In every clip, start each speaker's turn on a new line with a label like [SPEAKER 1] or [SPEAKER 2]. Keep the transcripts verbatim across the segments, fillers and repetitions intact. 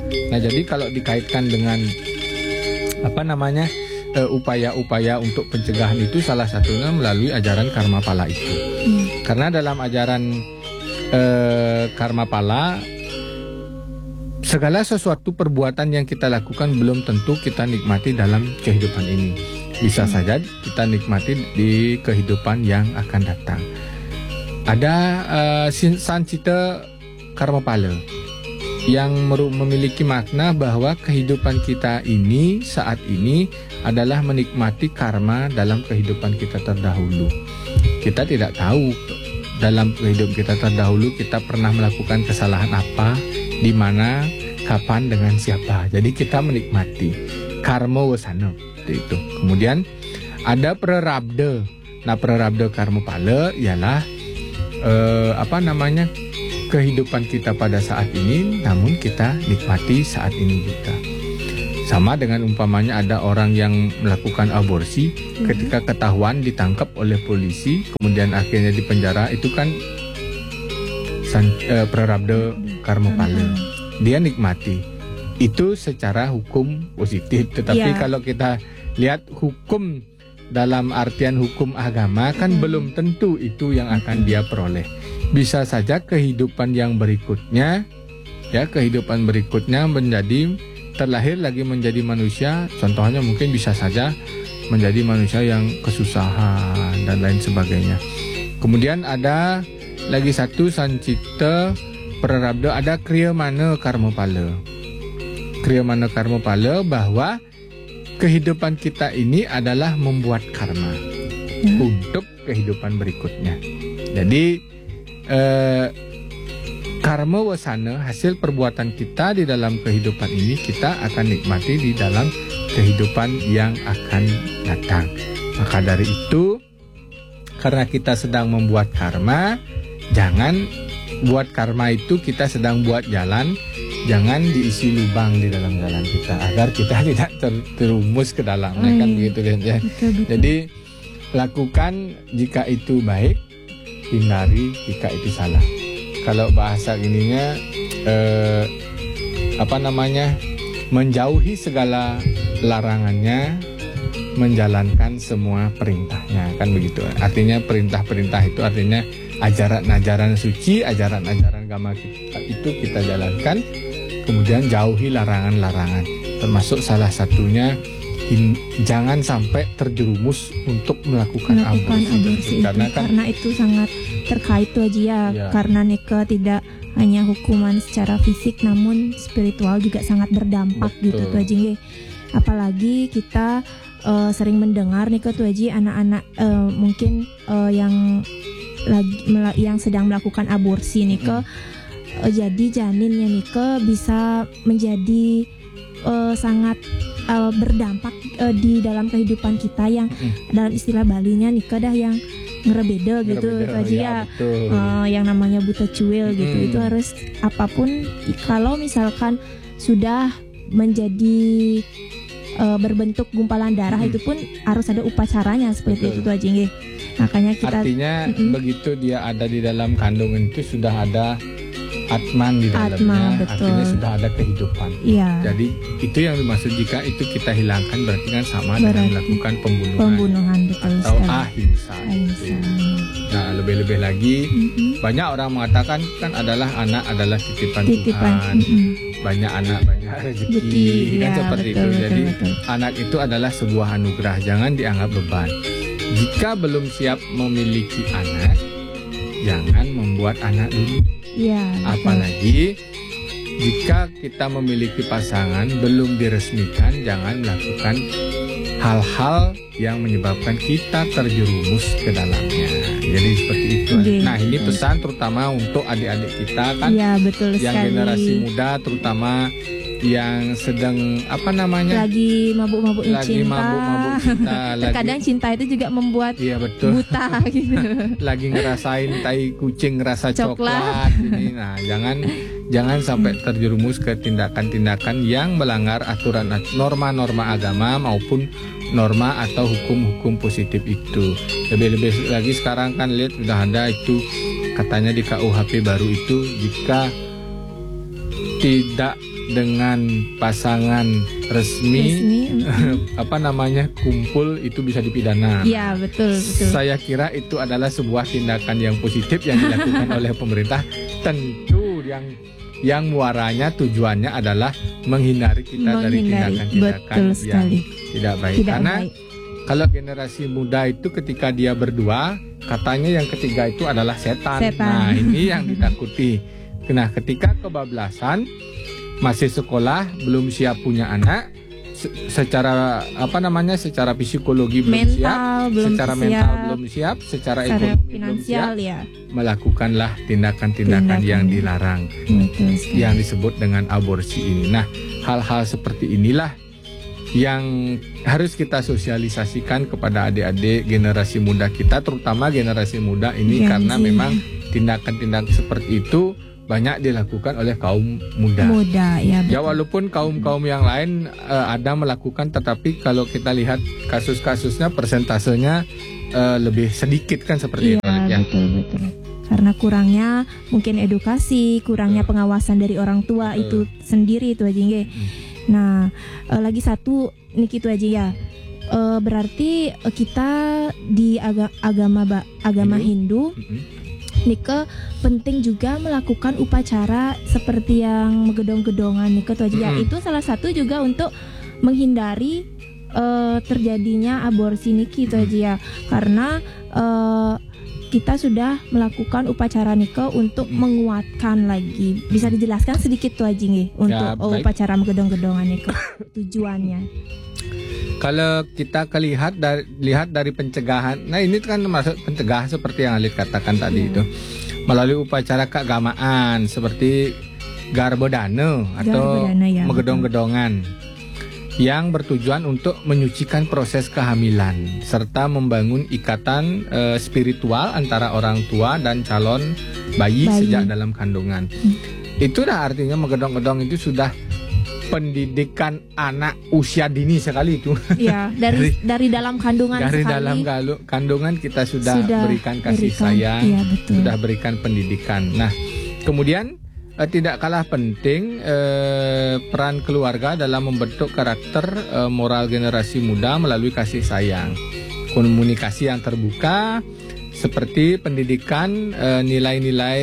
[SPEAKER 1] Nah, jadi kalau dikaitkan dengan apa namanya uh, upaya-upaya untuk pencegahan itu salah satunya melalui ajaran karma pala itu. Hmm. Karena dalam ajaran uh, karma pala, segala sesuatu perbuatan yang kita lakukan belum tentu kita nikmati dalam kehidupan ini. Bisa hmm. saja kita nikmati di kehidupan yang akan datang. Ada uh, sancita karma pala yang memiliki makna bahwa kehidupan kita ini saat ini adalah menikmati karma dalam kehidupan kita terdahulu. Kita tidak tahu dalam kehidupan kita terdahulu kita pernah melakukan kesalahan apa, di mana, kapan, dengan siapa. Jadi kita menikmati karma wasana itu. Kemudian ada prarabdha. Nah, prarabdha karma pala ialah eh, apa namanya kehidupan kita pada saat ini, namun kita nikmati saat ini juga. Sama dengan umpamanya ada orang yang melakukan aborsi, mm-hmm. ketika ketahuan ditangkap oleh polisi, kemudian akhirnya dipenjara, itu kan san, eh, prarabdha karma pala. Dia nikmati. Itu secara hukum positif. Tetapi yeah. kalau kita lihat hukum dalam artian hukum agama kan hmm. belum tentu itu yang akan dia peroleh. Bisa saja kehidupan yang berikutnya, ya kehidupan berikutnya menjadi terlahir lagi menjadi manusia. Contohnya mungkin bisa saja menjadi manusia yang kesusahan dan lain sebagainya. Kemudian ada lagi satu sancita prarabdha, ada kriyamana karma pala. Kriyamana karma pala bahwa kehidupan kita ini adalah membuat karma hmm. untuk kehidupan berikutnya. Jadi eh, karma wasana, hasil perbuatan kita di dalam kehidupan ini kita akan nikmati di dalam kehidupan yang akan datang. Maka dari itu, karena kita sedang membuat karma, jangan buat karma itu kita sedang buat jalan, jangan diisi lubang di dalam jalan kita agar kita tidak ter- terumus ke dalamnya, oh, kan iya. begitu kan ya. Betul, betul. Jadi lakukan jika itu baik, hindari jika itu salah. Kalau bahasa ininya eh, apa namanya menjauhi segala larangannya, menjalankan semua perintahnya, kan begitu. Artinya perintah-perintah itu artinya ajaran-ajaran suci, ajaran-ajaran agama kita itu kita jalankan. Kemudian jauhi larangan-larangan, termasuk salah satunya in, jangan sampai terjerumus untuk melakukan, melakukan aborsi, aborsi itu. Karena, kan,
[SPEAKER 2] karena itu sangat terkait tuh aja ya, ya. Karena nikah tidak hanya hukuman secara fisik, namun spiritual juga sangat berdampak. Betul. Gitu tuh aja. Apalagi kita uh, sering mendengar nikah tuh aja anak-anak uh, mungkin uh, yang lagi mela- yang sedang melakukan aborsi nikah. Hmm. Jadi janinnya Nike bisa menjadi uh, sangat uh, berdampak uh, di dalam kehidupan kita yang mm. dalam istilah Balinya Nike dah yang ngerebeda gitu aja ya, uh, yang namanya buta cuil mm. gitu. Itu harus apapun kalau misalkan sudah menjadi uh, berbentuk gumpalan darah mm. itu pun harus ada upacaranya seperti Betul. Itu aja nggih. Makanya kita
[SPEAKER 1] artinya mm-mm. begitu dia ada di dalam kandungan itu sudah ada atman di dalamnya, Atma, artinya sudah ada kehidupan.
[SPEAKER 2] Ya.
[SPEAKER 1] Jadi itu yang dimaksud jika itu kita hilangkan berarti kan sama berarti dengan melakukan pembunuhan,
[SPEAKER 2] pembunuhan betul
[SPEAKER 1] atau
[SPEAKER 2] sekali.
[SPEAKER 1] ahimsa.
[SPEAKER 2] ahimsa.
[SPEAKER 1] Nah lebih-lebih lagi mm-hmm. banyak orang mengatakan kan adalah anak adalah titipan, titipan. Tuhan. Mm-hmm. Banyak anak banyak rezeki,
[SPEAKER 2] Rezeki,
[SPEAKER 1] kan
[SPEAKER 2] ya,
[SPEAKER 1] seperti
[SPEAKER 2] betul,
[SPEAKER 1] itu.
[SPEAKER 2] betul,
[SPEAKER 1] Jadi
[SPEAKER 2] betul.
[SPEAKER 1] anak itu adalah sebuah anugerah, jangan dianggap beban. Jika belum siap memiliki anak, jangan membuat anak dulu.
[SPEAKER 2] Ya,
[SPEAKER 1] apalagi jika kita memiliki pasangan belum diresmikan, jangan melakukan hal-hal yang menyebabkan kita terjerumus ke dalamnya. Jadi seperti itu. Okay. Nah ini pesan terutama untuk adik-adik kita kan,
[SPEAKER 2] ya, betul
[SPEAKER 1] yang
[SPEAKER 2] sekali.
[SPEAKER 1] Generasi muda terutama yang sedang apa namanya
[SPEAKER 2] lagi mabuk-mabuknya
[SPEAKER 1] lagi
[SPEAKER 2] cinta.
[SPEAKER 1] mabuk-mabuk cinta.
[SPEAKER 2] Terkadang
[SPEAKER 1] lagi,
[SPEAKER 2] cinta itu juga membuat
[SPEAKER 1] iya, betul.
[SPEAKER 2] buta gitu.
[SPEAKER 1] Lagi ngerasain tai kucing rasa coklat,
[SPEAKER 2] coklat
[SPEAKER 1] ini. Nah jangan jangan sampai terjerumus ke tindakan-tindakan yang melanggar aturan norma-norma agama maupun norma atau hukum-hukum positif itu. Lebih-lebih lagi sekarang kan lihat sudah ada itu katanya di K U H P baru itu, jika tidak dengan pasangan resmi,
[SPEAKER 2] resmi.
[SPEAKER 1] apa namanya kumpul itu bisa dipidana.
[SPEAKER 2] Iya betul betul.
[SPEAKER 1] Saya kira itu adalah sebuah tindakan yang positif yang dilakukan oleh pemerintah. Tentu yang yang muaranya tujuannya adalah menghindari kita menghindari. dari tindakan-tindakan yang tidak baik.
[SPEAKER 2] Tidak
[SPEAKER 1] Karena
[SPEAKER 2] baik.
[SPEAKER 1] Kalau generasi muda itu ketika dia berdua, katanya yang ketiga itu adalah setan.
[SPEAKER 2] setan.
[SPEAKER 1] Nah ini yang ditakuti. Nah ketika kebablasan, masih sekolah, belum siap punya anak, secara apa namanya, secara psikologi belum
[SPEAKER 2] mental,
[SPEAKER 1] siap,
[SPEAKER 2] belum
[SPEAKER 1] secara
[SPEAKER 2] siap,
[SPEAKER 1] mental belum siap, secara, secara ekonomi
[SPEAKER 2] finansial
[SPEAKER 1] belum siap,
[SPEAKER 2] ya.
[SPEAKER 1] melakukanlah tindakan-tindakan yang dilarang,
[SPEAKER 2] betul,
[SPEAKER 1] yang disebut dengan aborsi ini. Nah hal-hal seperti inilah yang harus kita sosialisasikan kepada adik-adik generasi muda kita, terutama generasi muda ini, Gen karena Z. memang tindakan-tindakan seperti itu banyak dilakukan oleh kaum muda.
[SPEAKER 2] Muda ya. Betul.
[SPEAKER 1] Ya walaupun kaum-kaum yang lain uh, ada melakukan, tetapi kalau kita lihat kasus-kasusnya, persentasenya uh, lebih sedikit kan seperti
[SPEAKER 2] iya,
[SPEAKER 1] itu. Ya
[SPEAKER 2] betul betul. Karena kurangnya mungkin edukasi, kurangnya uh. pengawasan dari orang tua uh. itu sendiri itu aja nge. Hmm. Nah, uh, lagi satu nih gitu aja ya. Uh, berarti uh, kita di aga, agama ba, agama Hindu, Hindu mm-hmm. Nika penting juga melakukan upacara seperti yang megedong-gedongan Nika tuh aja. Mm-hmm. Itu salah satu juga untuk menghindari uh, terjadinya aborsi niki itu aja ya. Karena uh, kita sudah melakukan upacara nikah untuk hmm. menguatkan lagi. Bisa dijelaskan sedikit tuh aja nih untuk ya, oh, upacara gedong-gedongan nikah tujuannya.
[SPEAKER 1] Kalau kita kelihat dari lihat dari pencegahan, nah ini kan termasuk pencegah seperti yang Alit katakan tadi ya. Itu melalui upacara keagamaan seperti Garbodana atau Garbodana, ya, megedong-gedongan yang bertujuan untuk menyucikan proses kehamilan serta membangun ikatan e, spiritual antara orang tua dan calon bayi, bayi. sejak dalam kandungan. Hmm. Itu dah artinya megedong-gedong itu sudah pendidikan anak usia dini sekali itu.
[SPEAKER 2] Ya, dari dari dalam kandungan
[SPEAKER 1] dari
[SPEAKER 2] sekali.
[SPEAKER 1] dalam kandungan kita sudah, sudah berikan kasih berikan, sayang, ya, sudah berikan pendidikan. Nah, kemudian Eh, tidak kalah penting eh, peran keluarga dalam membentuk karakter eh, moral generasi muda melalui kasih sayang, komunikasi yang terbuka, seperti pendidikan eh, nilai-nilai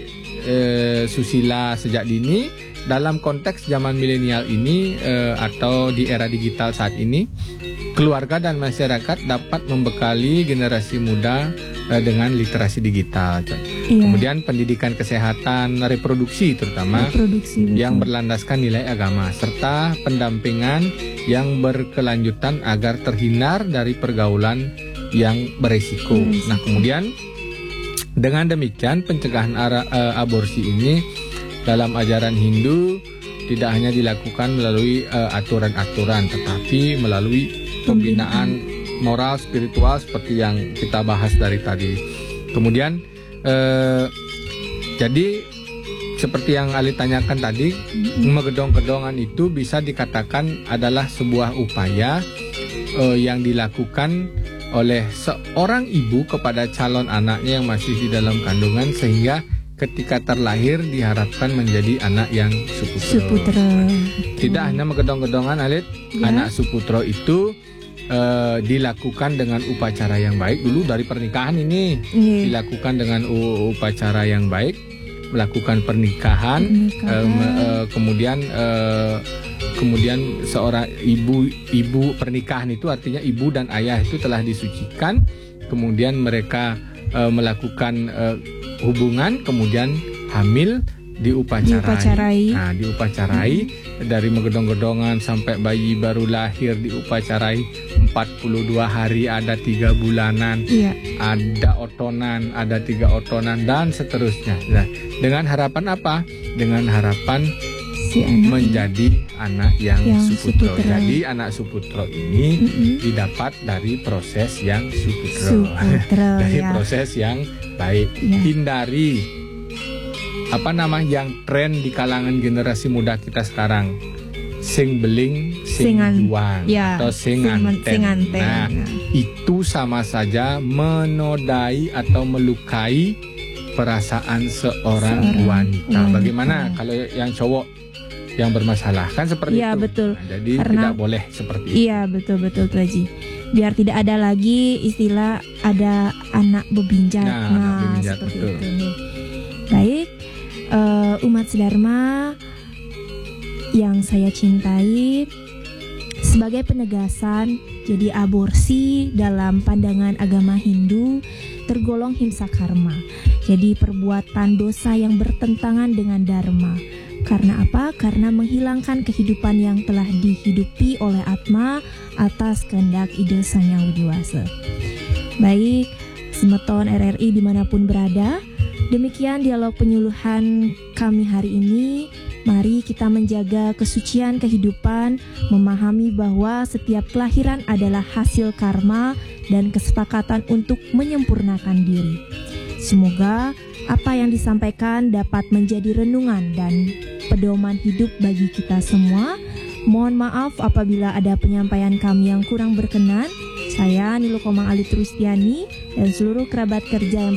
[SPEAKER 1] eh, susila sejak dini dalam konteks zaman milenial ini eh, atau di era digital saat ini. Keluarga dan masyarakat dapat membekali generasi muda eh, dengan literasi digital. Iya. Kemudian pendidikan kesehatan reproduksi terutama reproduksi, yang berlandaskan nilai agama serta pendampingan yang berkelanjutan agar terhindar dari pergaulan yang beresiko. Beresiko. Nah, kemudian dengan demikian pencegahan ara, uh, aborsi ini dalam ajaran Hindu tidak hanya dilakukan melalui uh, aturan-aturan, tetapi melalui pembinaan moral spiritual seperti yang kita bahas dari tadi. Kemudian eh, jadi seperti yang Ali tanyakan tadi, mm-hmm. megedong-gedongan itu bisa dikatakan adalah sebuah upaya eh, yang dilakukan oleh seorang ibu kepada calon anaknya yang masih di dalam kandungan, sehingga ketika terlahir diharapkan menjadi anak yang suputro.
[SPEAKER 2] Suputro.
[SPEAKER 1] Tidak hmm. hanya megedong-gedongan, Alit, ya. Anak suputro itu Uh, dilakukan dengan upacara yang baik dulu dari pernikahan ini, yeah. dilakukan dengan uh, upacara yang baik, melakukan pernikahan, pernikahan. Uh, uh, kemudian uh, kemudian seorang ibu ibu pernikahan itu artinya ibu dan ayah itu telah disucikan, kemudian mereka uh, melakukan uh, hubungan, kemudian hamil, diupacarai. diupacarai. Nah, diupacarai hmm. dari megedong-gedongan sampai bayi baru lahir diupacarai empat puluh dua hari, ada tiga bulanan, iya. ada otonan, ada tiga otonan dan seterusnya. Nah, dengan harapan apa? Dengan harapan si anak menjadi ini. anak yang, yang suputro. suputro. Jadi anak suputro ini mm-hmm. didapat dari proses yang suputro, suputro dari ya. proses yang baik. Ya. Hindari apa nama yang tren di kalangan generasi muda kita sekarang, sing beling sing juang ya, atau sing anten. Nah, itu sama saja menodai atau melukai perasaan seorang, seorang wanita. wanita. Bagaimana kalau yang cowok yang bermasalah, kan seperti
[SPEAKER 2] iya,
[SPEAKER 1] itu.
[SPEAKER 2] Betul.
[SPEAKER 1] Nah, jadi
[SPEAKER 2] Karena,
[SPEAKER 1] tidak boleh seperti itu.
[SPEAKER 2] Iya betul betul tuh Haji. Biar tidak ada lagi istilah ada anak bebinjat.
[SPEAKER 1] Nah,
[SPEAKER 2] Nah,
[SPEAKER 1] anak bebinjat,
[SPEAKER 2] seperti
[SPEAKER 1] betul.
[SPEAKER 2] itu nih. Baik, uh, umat sedharma yang saya cintai, sebagai penegasan, jadi aborsi dalam pandangan agama Hindu tergolong himsa karma. Jadi perbuatan dosa yang bertentangan dengan dharma. Karena apa? Karena menghilangkan kehidupan yang telah dihidupi oleh Atma atas kehendak ide Sang Yang Widi Wasa. Baik, semeton R R I dimanapun berada, demikian dialog penyuluhan kami hari ini. Mari kita menjaga kesucian kehidupan, memahami bahwa setiap kelahiran adalah hasil karma dan kesepakatan untuk menyempurnakan diri. Semoga apa yang disampaikan dapat menjadi renungan dan pedoman hidup bagi kita semua. Mohon maaf apabila ada penyampaian kami yang kurang berkenan. Saya Nilo Komang Ali Trustiani dan seluruh kerabat kerja yang